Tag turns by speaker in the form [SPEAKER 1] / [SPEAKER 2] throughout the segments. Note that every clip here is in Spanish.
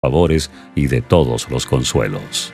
[SPEAKER 1] favores y de todos los consuelos.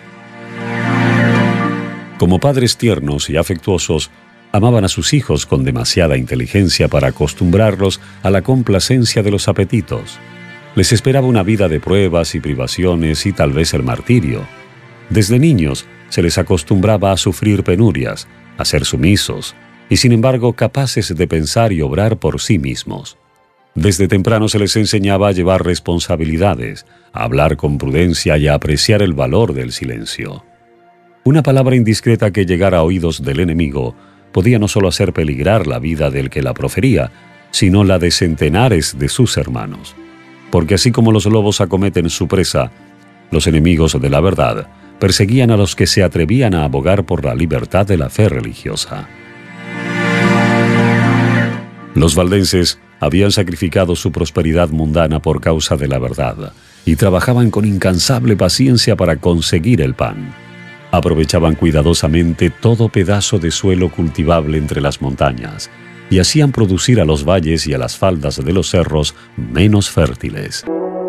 [SPEAKER 1] Como padres tiernos y afectuosos, amaban a sus hijos con demasiada inteligencia para acostumbrarlos a la complacencia de los apetitos. Les esperaba una vida de pruebas y privaciones y tal vez el martirio. Desde niños se les acostumbraba a sufrir penurias, a ser sumisos, y sin embargo capaces de pensar y obrar por sí mismos. Desde temprano se les enseñaba a llevar responsabilidades, a hablar con prudencia y a apreciar el valor del silencio. Una palabra indiscreta que llegara a oídos del enemigo podía no solo hacer peligrar la vida del que la profería, sino la de centenares de sus hermanos. Porque así como los lobos acometen su presa, los enemigos de la verdad perseguían a los que se atrevían a abogar por la libertad de la fe religiosa. Los valdenses habían sacrificado su prosperidad mundana por causa de la verdad y trabajaban con incansable paciencia para conseguir el pan. Aprovechaban cuidadosamente todo pedazo de suelo cultivable entre las montañas y hacían producir a los valles y a las faldas de los cerros menos fértiles.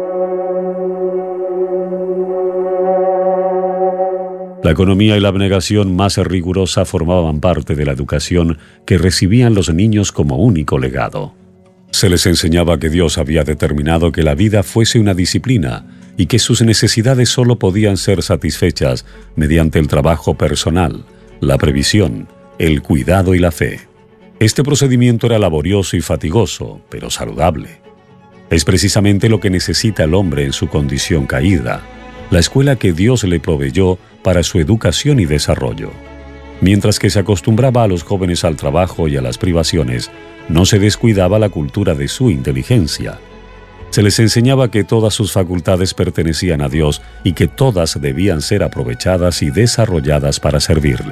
[SPEAKER 1] La economía y la abnegación más rigurosa formaban parte de la educación que recibían los niños como único legado. Se les enseñaba que Dios había determinado que la vida fuese una disciplina y que sus necesidades solo podían ser satisfechas mediante el trabajo personal, la previsión, el cuidado y la fe. Este procedimiento era laborioso y fatigoso, pero saludable. Es precisamente lo que necesita el hombre en su condición caída, la escuela que Dios le proveyó para su educación y desarrollo. Mientras que se acostumbraba a los jóvenes al trabajo y a las privaciones, no se descuidaba la cultura de su inteligencia. Se les enseñaba que todas sus facultades pertenecían a Dios y que todas debían ser aprovechadas y desarrolladas para servirle.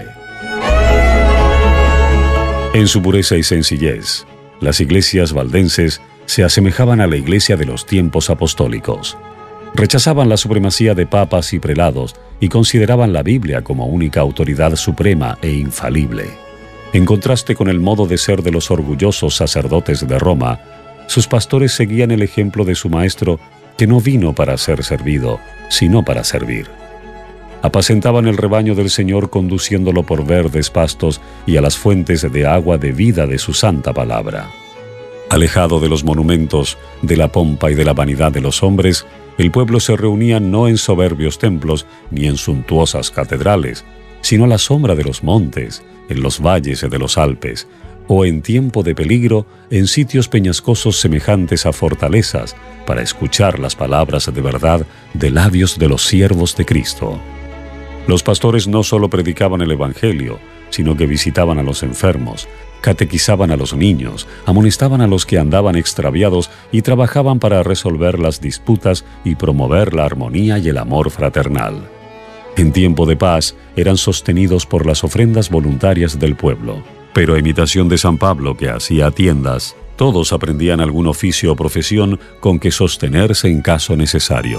[SPEAKER 1] En su pureza y sencillez, las iglesias valdenses se asemejaban a la iglesia de los tiempos apostólicos. Rechazaban la supremacía de papas y prelados y consideraban la Biblia como única autoridad suprema e infalible. En contraste con el modo de ser de los orgullosos sacerdotes de Roma, sus pastores seguían el ejemplo de su maestro, que no vino para ser servido, sino para servir. Apacentaban el rebaño del Señor conduciéndolo por verdes pastos y a las fuentes de agua de vida de su santa palabra. Alejado de los monumentos, de la pompa y de la vanidad de los hombres, el pueblo se reunía no en soberbios templos ni en suntuosas catedrales, sino a la sombra de los montes, en los valles de los Alpes, o en tiempo de peligro, en sitios peñascosos semejantes a fortalezas, para escuchar las palabras de verdad de labios de los siervos de Cristo. Los pastores no solo predicaban el Evangelio, sino que visitaban a los enfermos, catequizaban a los niños, amonestaban a los que andaban extraviados y trabajaban para resolver las disputas y promover la armonía y el amor fraternal. En tiempo de paz eran sostenidos por las ofrendas voluntarias del pueblo. Pero a imitación de San Pablo, que hacía tiendas, todos aprendían algún oficio o profesión con que sostenerse en caso necesario.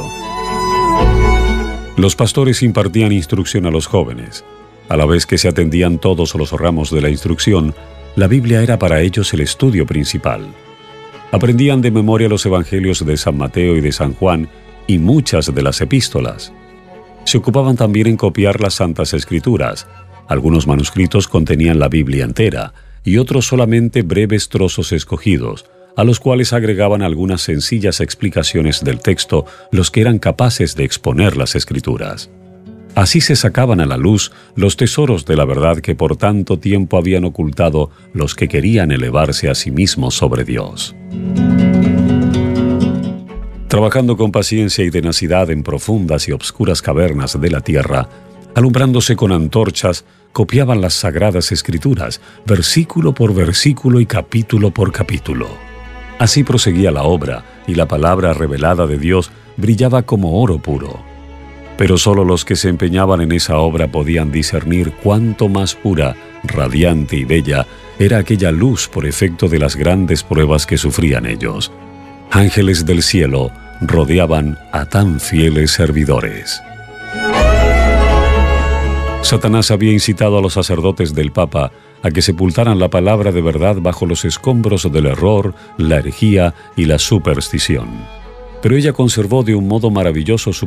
[SPEAKER 1] Los pastores impartían instrucción a los jóvenes. A la vez que se atendían todos los ramos de la instrucción, la Biblia era para ellos el estudio principal. Aprendían de memoria los evangelios de San Mateo y de San Juan y muchas de las epístolas. Se ocupaban también en copiar las Santas Escrituras. Algunos manuscritos contenían la Biblia entera y otros solamente breves trozos escogidos, a los cuales agregaban algunas sencillas explicaciones del texto los que eran capaces de exponer las Escrituras. Así se sacaban a la luz los tesoros de la verdad que por tanto tiempo habían ocultado los que querían elevarse a sí mismos sobre Dios. Trabajando con paciencia y tenacidad en profundas y obscuras cavernas de la tierra, alumbrándose con antorchas, copiaban las sagradas escrituras, versículo por versículo y capítulo por capítulo. Así proseguía la obra, y la palabra revelada de Dios brillaba como oro puro. Pero solo los que se empeñaban en esa obra podían discernir cuánto más pura, radiante y bella era aquella luz por efecto de las grandes pruebas que sufrían ellos. Ángeles del cielo rodeaban a tan fieles servidores. Satanás había incitado a los sacerdotes del Papa a que sepultaran la palabra de verdad bajo los escombros del error, la herejía y la superstición. pero ella conservó de un modo maravilloso su